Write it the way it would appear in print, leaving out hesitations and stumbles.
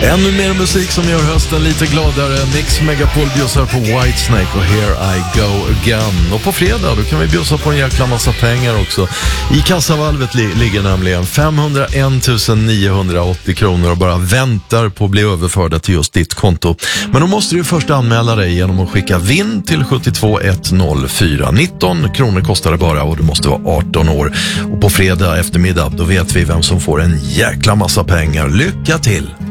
Ännu mer musik som gör hösten lite gladare. Mix Megapol bjussar på Whitesnake och Here I Go Again. Och på fredag då kan vi bjussa på en jäkla massa pengar också. I kassavalvet ligger nämligen 501 980 kronor och bara väntar på att bli överförda till just ditt konto. Men då måste du först anmäla dig genom att skicka VIN till 72104. 19 kronor kostar det bara och du måste vara 18 år. Och på fredag eftermiddag då vet vi vem som får en jäkla massa pengar. Lycka till!